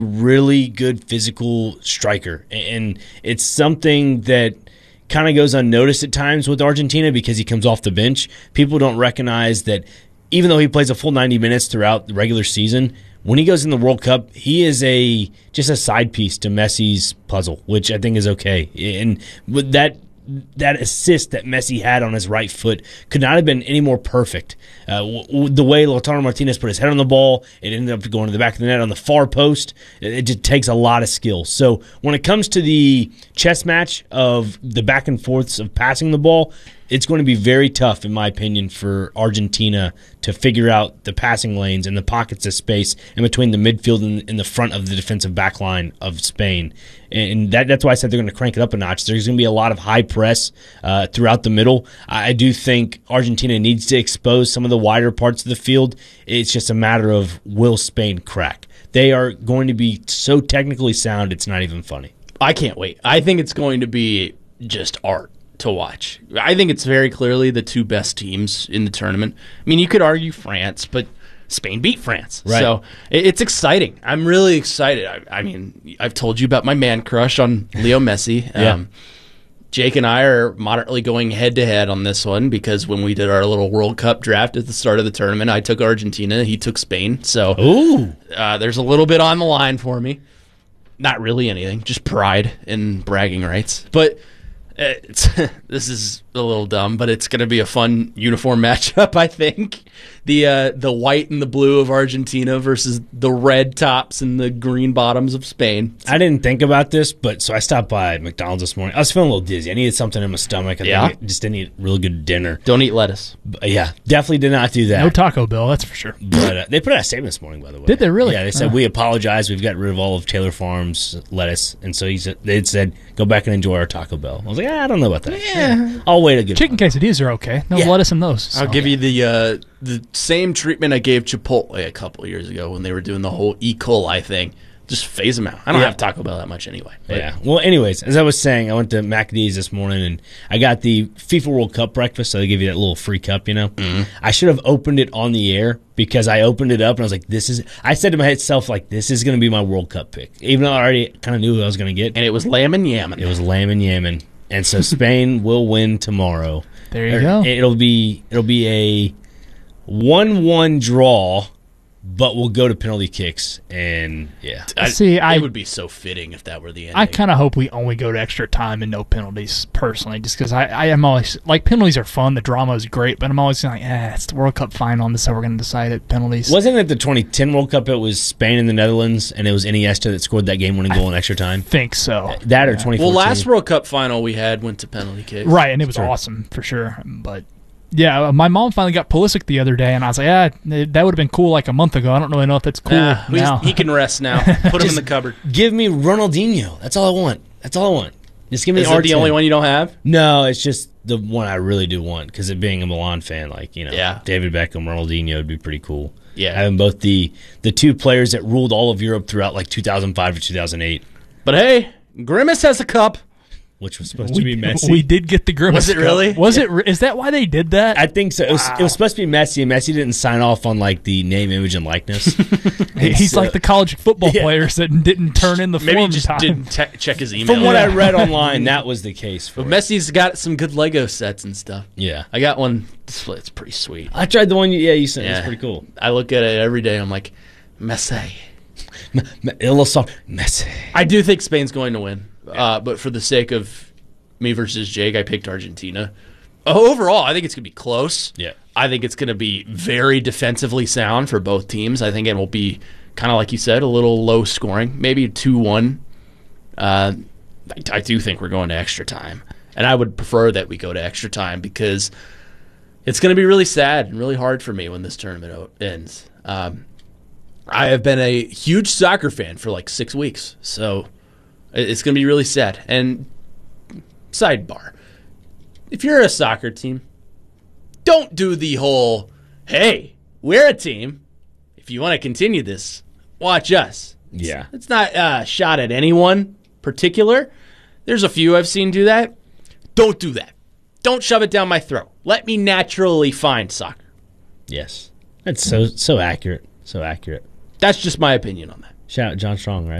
really good physical striker. And it's something that kind of goes unnoticed at times with Argentina because he comes off the bench. People don't recognize that even though he plays a full 90 minutes throughout the regular season, when he goes in the World Cup, he is just a side piece to Messi's puzzle, which I think is okay. And with that assist that Messi had on his right foot could not have been any more perfect. The way Lautaro Martinez put his head on the ball, it ended up going to the back of the net on the far post. It just takes a lot of skill. So when it comes to the chess match of the back and forths of passing the ball, it's going to be very tough, in my opinion, for Argentina to figure out the passing lanes and the pockets of space in between the midfield and the front of the defensive back line of Spain. And that's why I said they're going to crank it up a notch. There's going to be a lot of high press throughout the middle. I do think Argentina needs to expose some of the wider parts of the field. It's just a matter of, will Spain crack? They are going to be so technically sound, it's not even funny. I can't wait. I think it's going to be just art to watch. I think it's very clearly the two best teams in the tournament. I mean, you could argue France, but Spain beat France. Right. So it's exciting. I'm really excited. I mean, I've told you about my man crush on Leo Messi. Yeah. Jake and I are moderately going head-to-head on this one because when we did our little World Cup draft at the start of the tournament, I took Argentina, he took Spain. So there's a little bit on the line for me. Not really anything, just pride and bragging rights. But this is a little dumb, but it's going to be a fun uniform matchup, I think. The white and the blue of Argentina versus the red tops and the green bottoms of Spain. I didn't think about this, but so I stopped by McDonald's this morning. I was feeling a little dizzy. I needed something in my stomach. I think I just didn't eat really good dinner. Don't eat lettuce. But yeah, definitely did not do that. No Taco Bell, that's for sure. But they put out a statement this morning, by the way. Did they really? Yeah, they said, we apologize. We've got rid of all of Taylor Farms lettuce. And so they said, go back and enjoy our Taco Bell. I was like, I don't know about that. Yeah. I'll wait a good Chicken quesadillas are okay. No lettuce in those. So. I'll give you the same treatment I gave Chipotle a couple of years ago when they were doing the whole E. coli thing. Just phase them out. I don't have Taco Bell that much anyway. But. Yeah. Well, anyways, as I was saying, I went to McD's this morning and I got the FIFA World Cup breakfast, so they give you that little free cup, you know? Mm-hmm. I should have opened it on the air because I opened it up and I was like, I said to myself, like, this is going to be my World Cup pick, even though I already kind of knew who I was going to get. And it was lamb and yammin'. It was lamb and yammin'. And so Spain will win tomorrow. There you go. It'll be a 1-1 draw, but we'll go to penalty kicks. And yeah, it would be so fitting if that were the ending. I kind of hope we only go to extra time and no penalties, personally, just because I am always like, penalties are fun, the drama is great, but I'm always like, it's the World Cup final, and this is how we're going to decide it. Penalties. Wasn't it the 2010 World Cup? It was Spain and the Netherlands, and it was Iniesta that scored that game-winning goal in extra time. Think so. That or 2014. Well, last World Cup final we had went to penalty kicks, right? And it was awesome for sure, but. Yeah, my mom finally got Pulisic the other day, and I was like, that would have been cool like a month ago. I don't really know if that's cool now. He can rest now. Put him in the cupboard. Give me Ronaldinho. That's all I want. Just give me Is it the only one you don't have? No, it's just the one I really do want, because it being a Milan fan, David Beckham, Ronaldinho would be pretty cool. Yeah. Having both the two players that ruled all of Europe throughout like 2005 to 2008. But hey, Grimace has a cup. Which was supposed to be Messi. We did get the Grimace. Was it really? Cup. Is that why they did that? I think so. It was supposed to be Messi, and Messi didn't sign off on like the name, image, and likeness. He's like the college football players that didn't turn in the form. Maybe he just time. didn't check his email. From what I read online, that was the case. But Messi's got some good Lego sets and stuff. Yeah, I got one. It's pretty sweet. I tried the one you sent. It's pretty cool. I look at it every day. I'm like, Messi. Messi. I do think Spain's going to win, but for the sake of me versus Jake, I picked Argentina. Overall, I think it's going to be close. Yeah. I think it's going to be very defensively sound for both teams. I think it will be kind of like you said, a little low scoring, maybe 2-1. I do think we're going to extra time. And I would prefer that we go to extra time because it's going to be really sad and really hard for me when this tournament ends. I have been a huge soccer fan for like 6 weeks, so it's going to be really sad. And sidebar, if you're a soccer team, don't do the whole, hey, we're a team. If you want to continue this, watch us. Yeah. It's not a shot at anyone particular. There's a few I've seen do that. Don't do that. Don't shove it down my throat. Let me naturally find soccer. Yes. That's so accurate. So accurate. That's just my opinion on that. Shout out John Strong, right?